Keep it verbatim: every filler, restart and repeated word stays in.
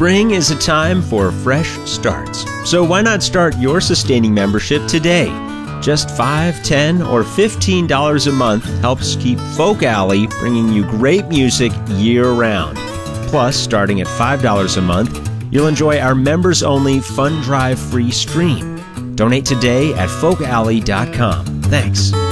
Spring is a time for fresh starts. So why not start your sustaining membership today? Just five dollars, ten dollars, or fifteen dollars a month helps keep Folk Alley bringing you great music year-round. Plus, starting at five dollars a month, you'll enjoy our members-only Fun Drive free stream. Donate today at folk alley dot com. Thanks.